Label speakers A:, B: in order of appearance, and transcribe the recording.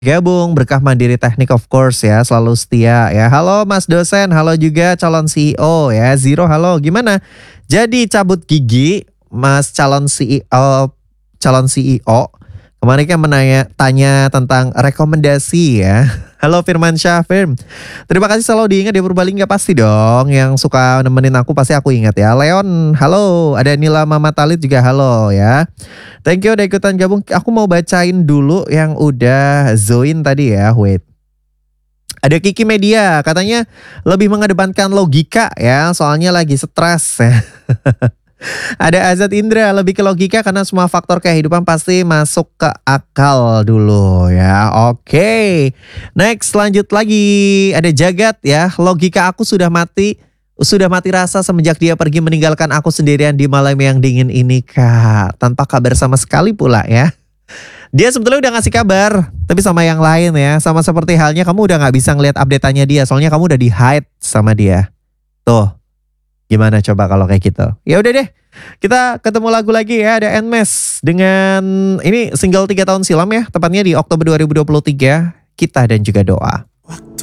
A: Gabung Berkah Mandiri Teknik of course ya, selalu setia ya. Halo Mas dosen, halo juga calon CEO ya. Zero, halo, gimana? Jadi cabut gigi, Mas calon CEO, calon CEO. Kemarin kan tanya tentang rekomendasi ya. Halo Firman Syah, Firm. Terima kasih selalu diingat di Purbalingga pasti dong. Yang suka nemenin aku pasti aku ingat ya. Leon, halo. Ada Nila Mama Talid juga halo ya. Thank you udah ikutan gabung. Aku mau bacain dulu yang udah join tadi ya. Wait. Ada Kiki Media, katanya lebih mengedepankan logika ya, soalnya lagi stres ya. Ada Azad Indra, lebih ke logika karena semua faktor kehidupan pasti masuk ke akal dulu ya. Oke. Next, lanjut lagi. Ada Jagat ya, logika aku sudah mati rasa semenjak dia pergi meninggalkan aku sendirian di malam yang dingin ini, Kak. Tanpa kabar sama sekali pula ya. Dia sebetulnya udah ngasih kabar, tapi sama yang lain ya. Sama seperti halnya kamu udah gak bisa ngeliat update-annya dia, soalnya kamu udah di hide sama dia. Tuh, gimana coba kalau kayak gitu? Ya udah deh, kita ketemu lagu lagi ya. Ada Nmes dengan ini single 3 tahun silam ya, tepatnya di Oktober 2023. Kita dan juga doa.